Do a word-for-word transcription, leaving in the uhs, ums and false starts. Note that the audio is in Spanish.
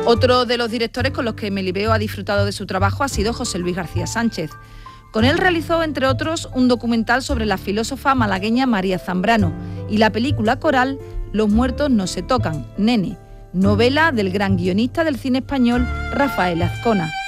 Otro de los directores con los que Melibeo ha disfrutado de su trabajo ha sido José Luis García Sánchez. Con él realizó, entre otros, un documental sobre la filósofa malagueña María Zambrano y la película coral Los muertos no se tocan, Nene, novela del gran guionista del cine español Rafael Azcona.